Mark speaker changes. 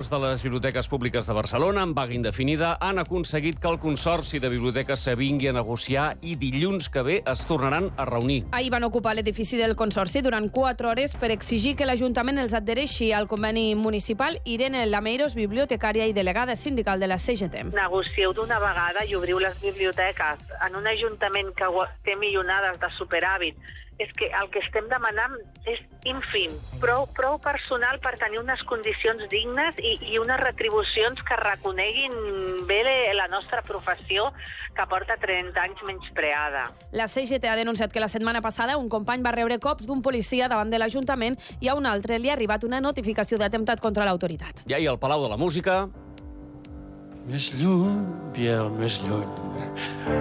Speaker 1: titulars de les biblioteques públiques de Barcelona, en vaga indefinida, han aconseguit que el Consorci de Biblioteques s'avingui a negociar i dilluns que ve es tornaran a reunir.
Speaker 2: Ahir van ocupar l'edifici del Consorci durant 4 hores per exigir que l'Ajuntament els adhereixi al conveni municipal. Irene Lameiros, bibliotecària i delegada sindical de la CGT.
Speaker 3: Negocieu d'una vegada i obriu les biblioteques en un ajuntament que té milionades de superàvit. És que el que estem demanant és ínfim, prou personal per tenir unes condicions dignes i unes retribucions que reconeguin bé la nostra professió, que porta 30 anys menyspreada.
Speaker 2: La CGT ha denunciat que la setmana passada un company va rebre cops d'un policia davant de l'Ajuntament i a un altre li ha arribat una notificació d'atemptat contra l'autoritat.
Speaker 1: I ahir al Palau de la Música...
Speaker 4: Més lluny, Biel, més lluny.